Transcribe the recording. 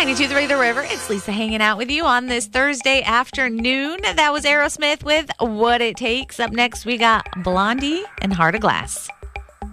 92.3 The River. It's Lisa hanging out with you on this Thursday afternoon. That was Aerosmith with What It Takes. Up next, we got Blondie and Heart of Glass.